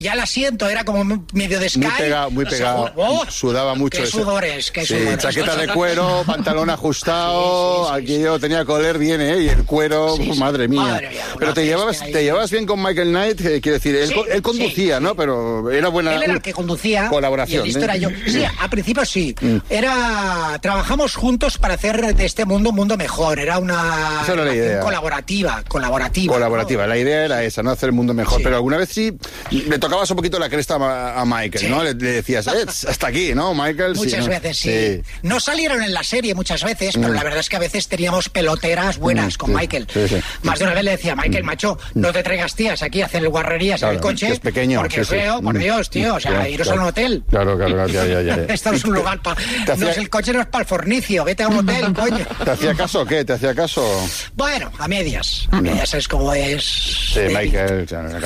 Ya el asiento era como medio de Sky. Muy pegado. Sudaba mucho. Qué sudores, qué sudores. Chaqueta de cuero, pantalón ajustado. Aquí yo tenía coler bien, y el cuero, madre mía. Pero te llevabas bien con Michael Knight, quiero decir, él conducía, ¿no? Pero era buena. Él era el que conducía. Colaboración. Y el listo era yo. Sí, al principio sí. Trabajamos juntos para hacer de este mundo un mundo mejor. Era una idea. Colaborativa. ¿No? La idea era esa, ¿no? Hacer el mundo mejor. Pero alguna vez sí le tocabas un poquito la cresta a Michael, ¿no? Le decías, hasta aquí, ¿no, Michael? Muchas veces, sí. No salieron en la serie muchas veces, pero la verdad es que a veces teníamos peloteras buenas con Michael. Sí. Más de una vez le decía, Michael, macho, no te traigas tías aquí a hacer guarrerías en el coche. Que es pequeño. Porque es feo, por Dios, tío. O sea, iros a un hotel. Claro, ya. Esto es un lugar el coche no es para el fornicio. Vete a un hotel, coño. ¿Te hacía caso o qué? Bueno, a medias. A medias es como es. Sí, Michael.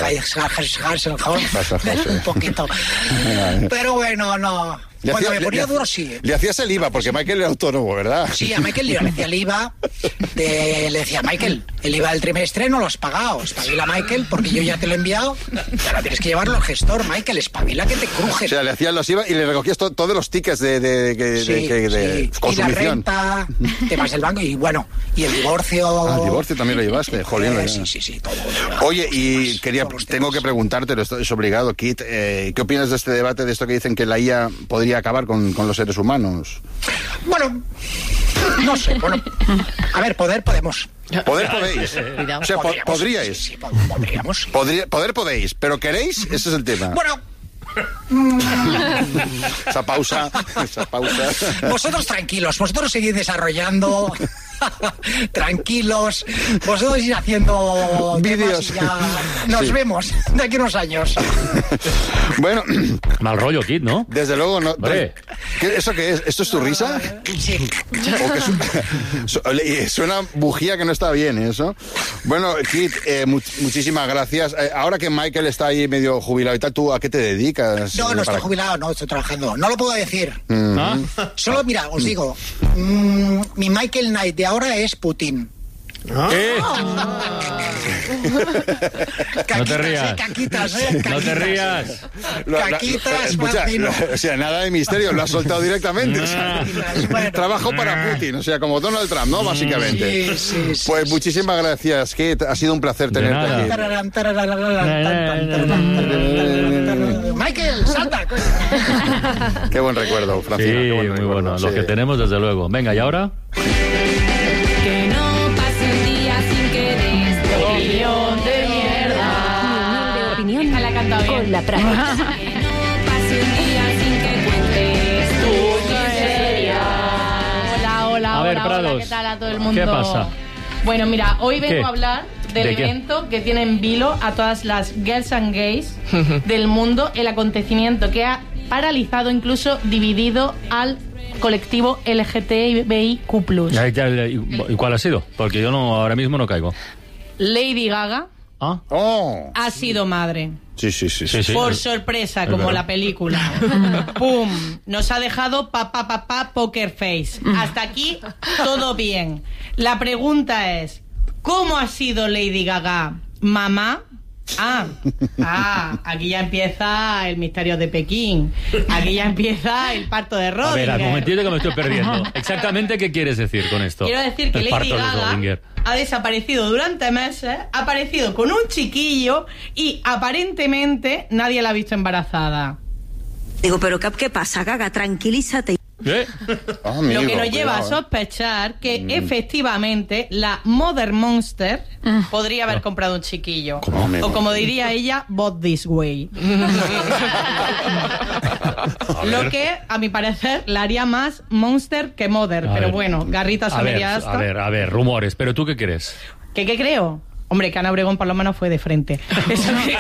Un poquito. Pero bueno, no. Cuando me ponía duro, sí. Le hacías el IVA, porque Michael era autónomo, ¿verdad? Sí, a Michael le hacía el IVA. Le decía, Michael, el IVA del trimestre no lo has pagado. Espabila, Michael, porque yo ya te lo he enviado. Ahora tienes que llevarlo al gestor, Michael. Espabila que te crujes. O sea, le hacías los IVA y le recogías todos los tickets de consumición. Y la renta, temas del banco y bueno, y el divorcio. El divorcio también lo llevaste, jolín. Sí, todo. Oye, y tengo que preguntarte, es obligado, Kit, ¿qué opinas de este debate, de esto que dicen que la IA podría acabar con los seres humanos? Bueno, no sé, a ver, poder podemos. Poder podéis. O sea, podríais. Sí, podríamos. Poder podéis, pero ¿queréis? Ese es el tema. Bueno. Esa pausa. Vosotros tranquilos, vosotros seguid desarrollando. Tranquilos, vosotros ir haciendo vídeos. Nos vemos de aquí a unos años. Bueno, mal rollo, Kit, ¿no? Desde luego no. ¿Eso qué es? ¿Esto es tu risa? Sí. Suena bujía que no está bien, eso. Bueno, Kit, muchísimas gracias. Ahora que Michael está ahí medio jubilado y tal, ¿tú a qué te dedicas? No estoy jubilado, no estoy trabajando. No lo puedo decir. Solo, mira, os digo, mi Michael Knight de ahora es Putin. ¿Qué? Caquitas, no te rías. Caquitas. No te rías. Caquitas, o sea, nada de misterio, lo has soltado directamente. Bueno. Trabajo para Putin, o sea, como Donald Trump, ¿no? Básicamente. Sí. Pues muchísimas gracias, Kate. Ha sido un placer tenerte aquí. Michael, salta. Qué buen recuerdo, Francina. Sí, qué buen muy recuerdo, bueno. Los que tenemos, desde luego. Venga, ¿y ahora? Que no pase un día sin que des opinión de mierda. Opinión Esta la he cantado bien. con la práctica. Que no pase un día sin que cuentes tu miseria. A ver, Prados, hola, ¿qué tal a todo el mundo? ¿qué pasa? Bueno, mira, hoy vengo ¿Qué? a hablar del evento que tiene en vilo a todas las girls and gays del mundo, el acontecimiento que ha paralizado, incluso dividido al colectivo LGTBIQ+. ¿Y cuál ha sido? Porque yo ahora mismo no caigo. Lady Gaga Oh. ha sido madre. Sí. Por sorpresa, como la película. ¡Pum! Nos ha dejado poker face. Hasta aquí todo bien. La pregunta es, ¿cómo ha sido Lady Gaga mamá? Aquí ya empieza el misterio de Pekín. Aquí ya empieza el parto de Rodinger. A ver, un momentito que me estoy perdiendo. Exactamente, ¿qué quieres decir con esto? Quiero decir que el Lady parto de Gaga Rodinger ha desaparecido durante meses, ha aparecido con un chiquillo y aparentemente nadie la ha visto embarazada. Digo, pero ¿qué pasa, Gaga? Tranquilízate. ¿Qué? Lo que nos lleva a sospechar que efectivamente la Mother Monster podría haber comprado un chiquillo. O como diría ella, bought this way. Lo que, a mi parecer, la haría más Monster que Mother. Pero bueno, garritas a media asta. A ver, rumores. ¿Pero tú qué crees? ¿Qué creo? Hombre, que Ana Obregón por lo menos fue de frente. Eso que...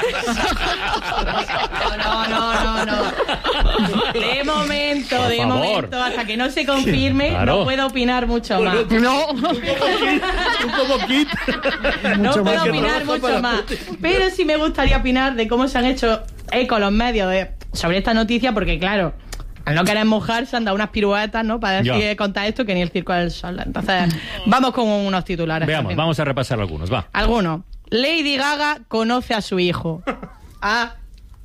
No. De momento, hasta que no se confirme, claro. No puedo opinar mucho más. No. Tú como Kit. No puedo opinar mucho más. Pero sí me gustaría opinar de cómo se han hecho eco los medios sobre esta noticia, porque claro, al no querer mojar se han dado unas piruetas, ¿no? Para decir, contar esto que ni el circo del sol. Entonces, vamos con unos titulares. Veamos, vamos a repasar algunos, va. Algunos. Lady Gaga conoce a su hijo.